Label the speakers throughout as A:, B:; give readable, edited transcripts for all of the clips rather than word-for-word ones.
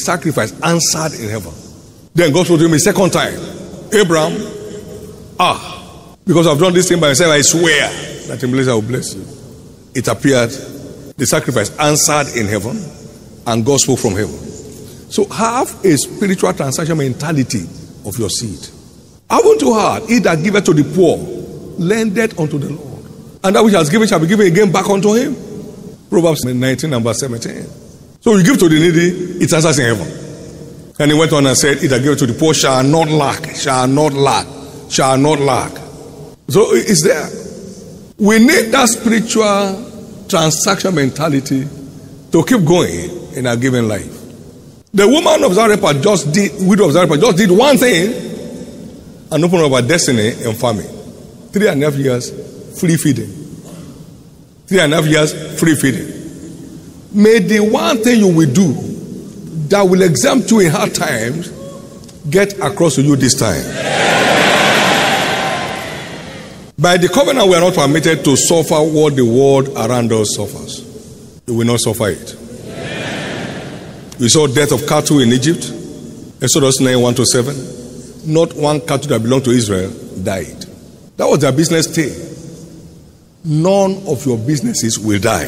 A: sacrifice answered in heaven. Then God spoke to him a second time. Abraham, because I've done this thing by myself, I swear that in place I will bless you. It appeared, the sacrifice answered in heaven, and God spoke from heaven. So have a spiritual transaction mentality of your seed. Haven't you heard? He that giveth to the poor, lendeth unto the Lord, and that which has given shall be given again back unto him. Proverbs 19 and verse 17. So you give to the needy, it answers in heaven. And he went on and said, he that giveth to the poor shall not lack, shall not lack, shall not lack. So it's there. We need that spiritual transaction mentality to keep going in our given life. The woman of Zarephath widow of Zarephath just did one thing and opened up her destiny in farming. 3.5 years free feeding. 3.5 years free feeding. May the one thing you will do that will exempt you in hard times get across to you this time. By the covenant, we are not permitted to suffer what the world around us suffers. We will not suffer it. We saw death of cattle in Egypt. Exodus 9, 1-7. Not one cattle that belonged to Israel died. That was their business day. None of your businesses will die.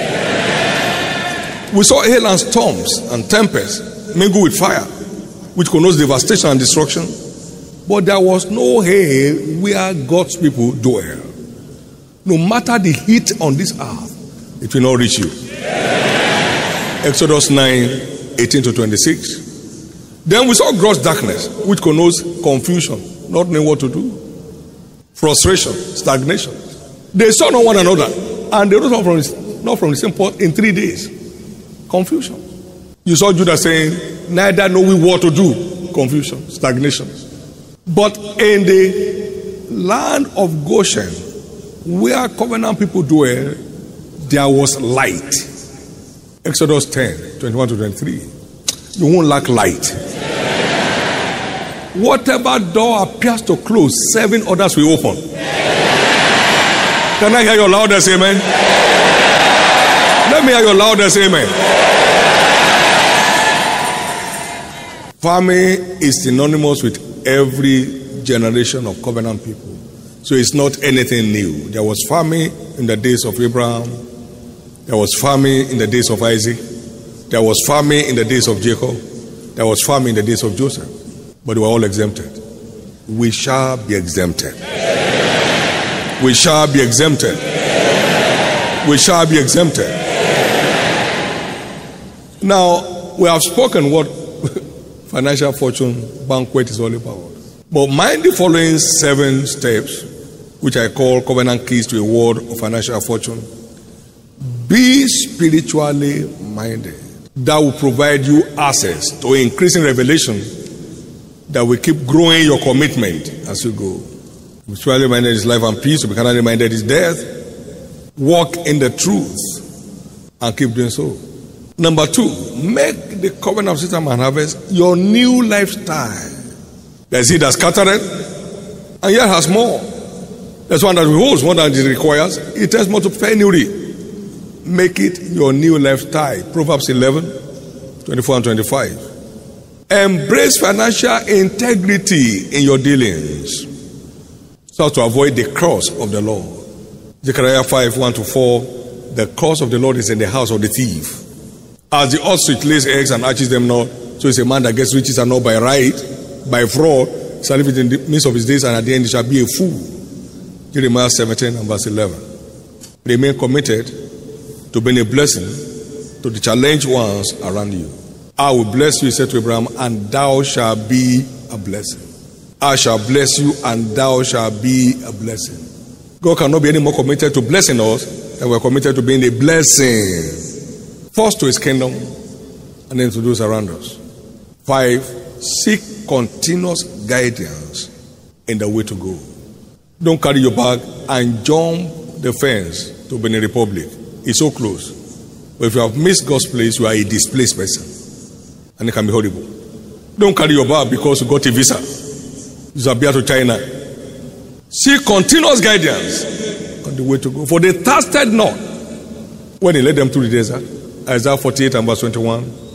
A: We saw hail and storms and tempests mingle with fire, which connotes devastation and destruction. But there was no hail where God's people dwell. No matter the heat on this earth, it will not reach you. Exodus 9, 18-26. Then we saw gross darkness, which connotes confusion, not knowing what to do, frustration, stagnation. They saw not one another, and they rose not from the same pot in 3 days. Confusion. You saw Judah saying, neither know we what to do. Confusion, stagnation. But in the land of Goshen, where covenant people dwell, there was light. Exodus 10, 21-23. You won't lack light. Whatever door appears to close, 7 others will open. Can I hear your loudest amen? Let me hear your loudest amen. Farming is synonymous with every generation of covenant people. So it's not anything new. There was farming in the days of Abraham. There was farming in the days of Isaac. There was farming in the days of Jacob. There was farming in the days of Joseph. But they were all exempted. We shall be exempted. We shall be exempted. We shall be exempted. Now, we have spoken what financial fortune banquet is all about. But mind the following 7 steps, which I call covenant keys to a world of financial fortune. Be spiritually minded. That will provide you access to increasing revelation that will keep growing your commitment as you go. Spiritually minded is life and peace. To be carnally minded is death. Walk in the truth and keep doing so. Number 2, make the covenant of system and harvest your new lifestyle. There's he that scattereth and yet has more. There's one that holds more than it requires. It has more to penury. Make it your new lifestyle. Proverbs 11, 24 and 25. Embrace financial integrity in your dealings so as to avoid the curse of the Lord. Zechariah 5, 1-4. The curse of the Lord is in the house of the thief. As the ostrich lays eggs and hatches them not, so is a man that gets riches and not by right, by fraud, shall live in the midst of his days, and at the end he shall be a fool. Jeremiah 17 and verse 11. Remain committed to being a blessing to the challenged ones around you. I will bless you, he said to Abraham, and thou shalt be a blessing. I shall bless you, and thou shalt be a blessing. God cannot be any more committed to blessing us than we are committed to being a blessing. First to his kingdom, and then to those around us. 5, seek continuous guidance in the way to go. Don't carry your bag and jump the fence to Benin Republic. It's so close. But if you have missed God's place, you are a displaced person. And it can be horrible. Don't carry your bag because you got a visa. You appear to China. Seek continuous guidance on the way to go. For they thirsted not when he led them through the desert. Isaiah 48 and verse 21.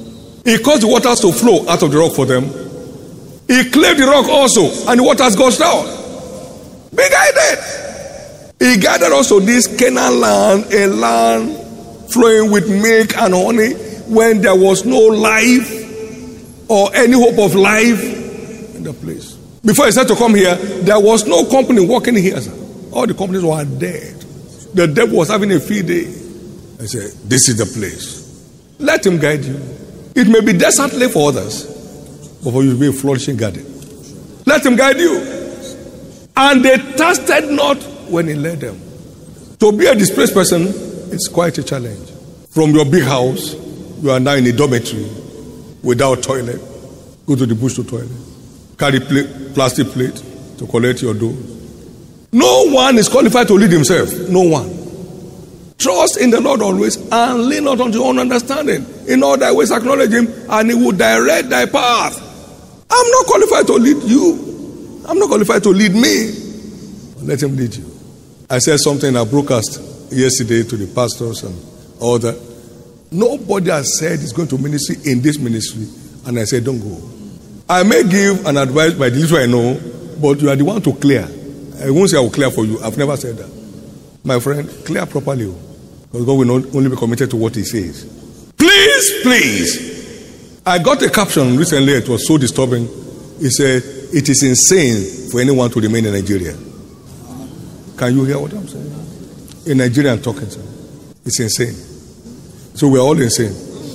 A: He caused the waters to flow out of the rock for them. He cleft the rock also, and the waters gushed out. Be guided. He guided us to this Canaan land, a land flowing with milk and honey, when there was no life or any hope of life in the place. Before he said to come here, there was no company working here, sir. All the companies were dead. The devil was having a field day. I said, this is the place. Let him guide you. It may be desertly for others, but for you to be a flourishing garden. Let him guide you. And they thirsted not when he led them. To be a displaced person is quite a challenge. From your big house, you are now in a dormitory without toilet. Go to the bush to toilet. Carry plastic plate to collect your dough. No one is qualified to lead himself. No one. Trust in the Lord always and lean not on your own understanding. In all thy ways acknowledge him and he will direct thy path. I'm not qualified to lead you. I'm not qualified to lead me. Let him lead you. I said something in a broadcast yesterday to the pastors and all that. Nobody has said he's going to ministry in this ministry. And I said, don't go. I may give an advice by the little I know, but you are the one to clear. I won't say I will clear for you. I've never said that. My friend, clear properly. Because God will not only be committed to what he says. Please, please. I got a caption recently. It was so disturbing. He said, it is insane for anyone to remain in Nigeria. Can you hear what I'm saying? In Nigeria, I'm talking, sir. It's insane. So we're all insane.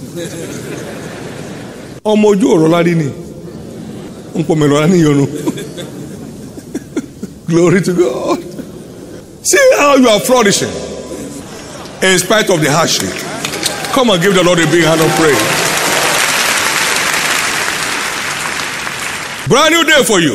A: Glory to God. See how you are flourishing in spite of the hardship. Come and give the Lord a big hand of praise. Brand new day for you.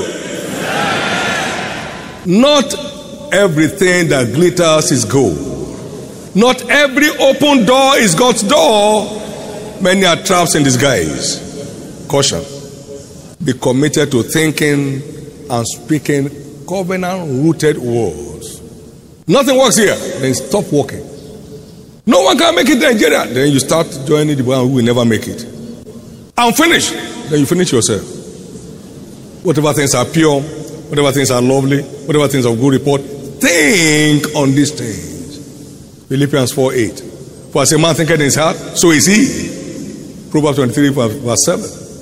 A: Not everything that glitters is gold. Not every open door is God's door. Many are traps in disguise. Caution. Be committed to thinking and speaking covenant-rooted words. Nothing works here. Then stop working. No one can make it in Nigeria. Then you start joining the one who will never make it. I'm finished. Then you finish yourself. Whatever things are pure, whatever things are lovely, whatever things of good report, think on these things. Philippians 4:8. For as a man thinketh in his heart, so is he. Proverbs 23 verse 7.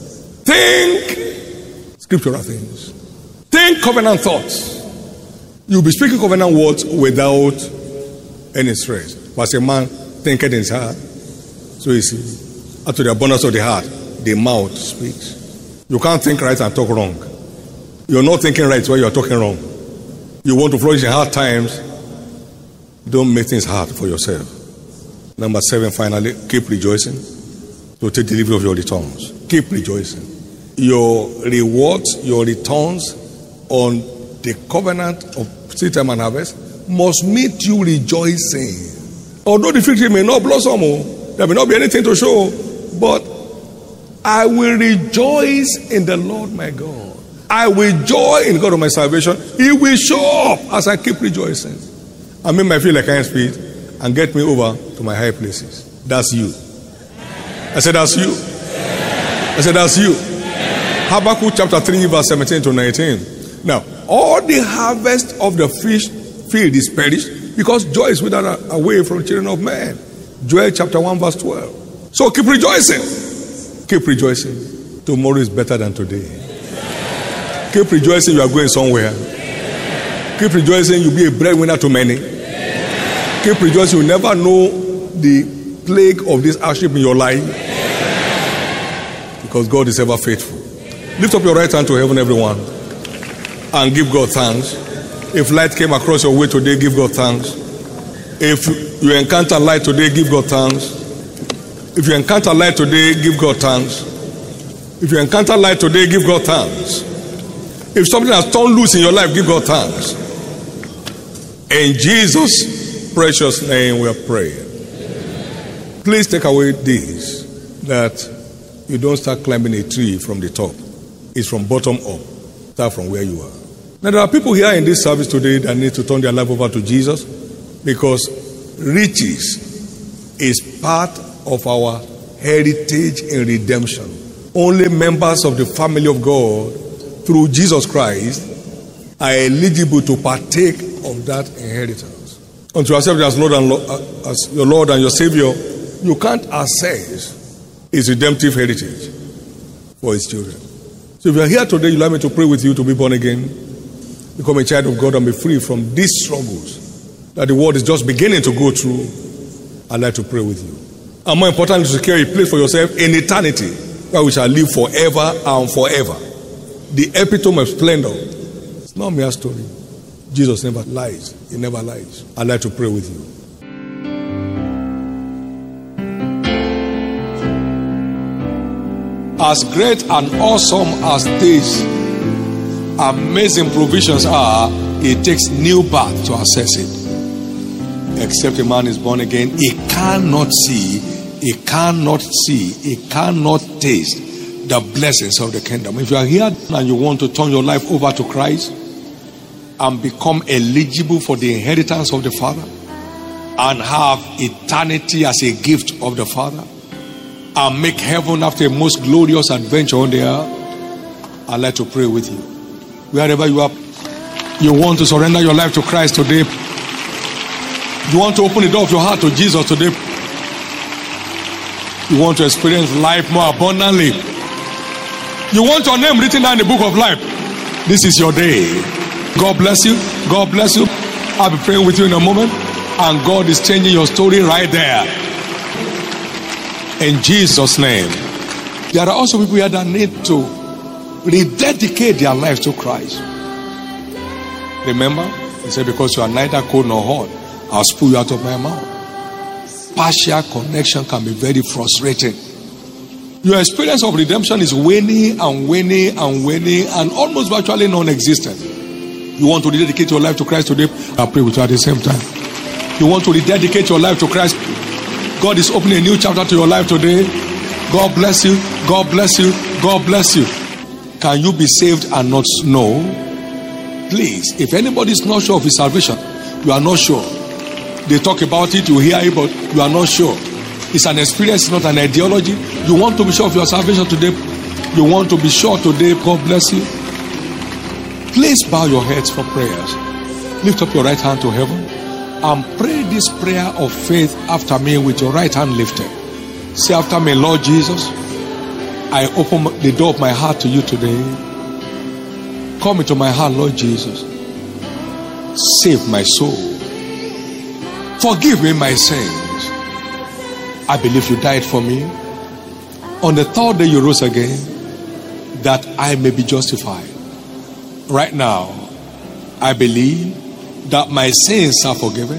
A: Think scriptural things. Think covenant thoughts. You'll be speaking covenant words without any stress. For as a man thinketh in his heart, so is he. Out of the abundance of the heart, the mouth speaks. You can't think right and talk wrong. You're not thinking right while you're talking wrong. You want to flourish in hard times. Don't make things hard for yourself. Number 7, finally, keep rejoicing. To take delivery of your returns. Keep rejoicing. Your rewards, your returns on the covenant of seed time and harvest must meet you rejoicing. Although the fig tree may not blossom, there may not be anything to show, but I will rejoice in the Lord my God. I will joy in God of my salvation. He will show up as I keep rejoicing. And make me feel like I can speak and get me over to my high places. That's you. I said, that's you. I said, that's you. Habakkuk chapter 3 verse 17 to 19. Now, all the harvest of the field is perished because joy is withered away from the children of men. Joel chapter 1 verse 12. So keep rejoicing. Keep rejoicing. Tomorrow is better than today. Keep rejoicing, you are going somewhere. Keep rejoicing, you'll be a breadwinner to many. Keep rejoicing, you'll never know the plague of this hardship in your life. Because God is ever faithful. Lift up your right hand to heaven, everyone, and give God thanks. If light came across your way today, give God thanks. If you encounter light today, give God thanks. If you encounter light today, give God thanks. If you encounter light today, give God thanks. If something has turned loose in your life, give God thanks. In Jesus' precious name we are praying. Please take away this, that you don't start climbing a tree from the top. It's from bottom up. Start from where you are. Now there are people here in this service today that need to turn their life over to Jesus because riches is part of our heritage in redemption. Only members of the family of God through Jesus Christ are eligible to partake of that inheritance. Unto yourself as Lord and as your Lord and your Savior, you can't access His redemptive heritage for His children. So if you are here today, you'd like me to pray with you to be born again, become a child of God, and be free from these struggles that the world is just beginning to go through. I'd like to pray with you. And more importantly, to secure a place for yourself in eternity, where we shall live forever and forever. The epitome of splendor. It's not a mere story. Jesus never lies. He never lies. I'd like to pray with you. As great and awesome as these amazing provisions are, it takes new birth to access it. Except a man is born again, he cannot see, he cannot taste the blessings of the kingdom. If you are here and you want to turn your life over to Christ and become eligible for the inheritance of the Father and have eternity as a gift of the Father and make heaven after a most glorious adventure on the earth, I'd like to pray with you. Wherever you are, you want to surrender your life to Christ today. You want to open the door of your heart to Jesus today. You want to experience life more abundantly. You want your name written down in the book of life. This is your day. God bless you. God bless you. I'll be praying with you in a moment. And God is changing your story right there. In Jesus' name. There are also people here that need to rededicate their lives to Christ. Remember, he said, because you are neither cold nor hot, I'll spew you out of my mouth. Partial connection can be very frustrating. Your experience of redemption is waning and waning and waning and almost virtually non-existent. You want to rededicate your life to Christ today? I'll pray with you at the same time. You want to rededicate your life to Christ? God is opening a new chapter to your life today. God bless you. God bless you. God bless you. Can you be saved and not know? Please, if anybody is not sure of his salvation, you are not sure. They talk about it, you hear it, but you are not sure. It's an experience, it's not an ideology. You want to be sure of your salvation today. You want to be sure today. God bless you. Please bow your heads for prayers. Lift up your right hand to heaven and pray this prayer of faith after me with your right hand lifted. Say after me, Lord Jesus, I open the door of my heart to you today. Come into my heart, Lord Jesus. Save my soul. Forgive me my sins. I believe you died for me. On the third day you rose again, that I may be justified. Right now, I believe that my sins are forgiven.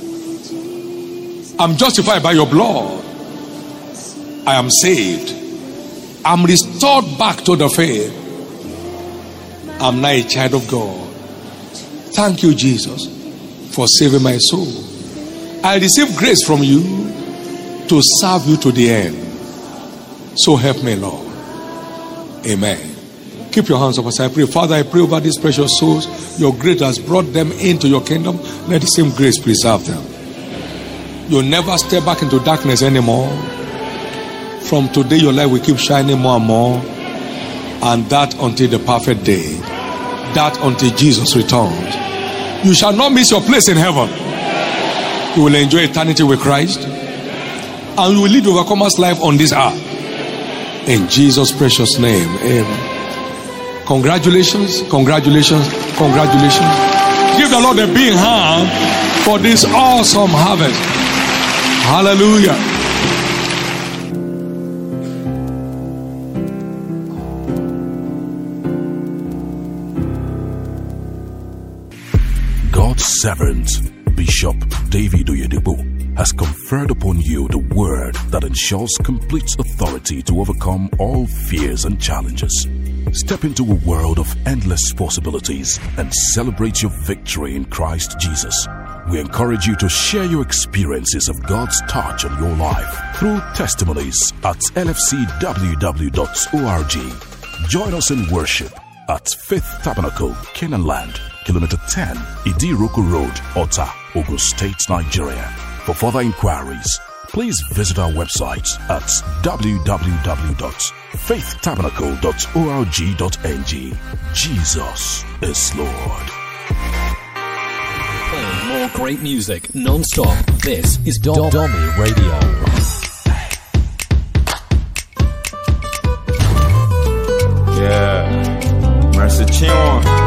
A: I'm justified by your blood. I am saved. I'm restored back to the faith. I'm now a child of God. Thank you, Jesus, for saving my soul. I receive grace from you to serve you to the end. So help me, Lord. Amen. Keep your hands up as I pray. Father, I pray over these precious souls. Your grace has brought them into your kingdom. Let the same grace preserve them. You'll never step back into darkness anymore. From today, your light will keep shining more and more. And that until the perfect day. That until Jesus returns. You shall not miss your place in heaven. You will enjoy eternity with Christ. And you will live the overcomer's life on this earth. In Jesus' precious name. Amen. Congratulations, congratulations, congratulations. Give the Lord a big hand for this awesome harvest. Hallelujah.
B: God's servant, Bishop David Oyedepo, has conferred upon you the word that ensures complete authority to overcome all fears and challenges. Step into a world of endless possibilities and celebrate your victory in Christ Jesus. We encourage you to share your experiences of God's touch on your life through testimonies at lfcww.org. Join us in worship at Faith Tabernacle, Canaan Land, Kilometer 10, Idiroko Road, Ota, Ogun State, Nigeria. For further inquiries, please visit our website at www.faithtabernacle.org.ng. Jesus is Lord.
C: Playing more great music non-stop. This is Domi Radio.
D: Yeah, Mercy Chinwan.